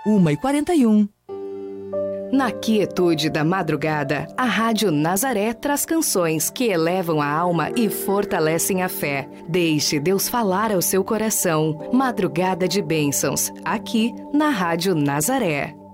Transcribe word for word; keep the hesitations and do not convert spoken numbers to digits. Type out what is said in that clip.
uma e quarenta e um. Na quietude da madrugada, a Rádio Nazaré traz canções que elevam a alma e fortalecem a fé. Deixe Deus falar ao seu coração. Madrugada de Bênçãos, aqui na Rádio Nazaré.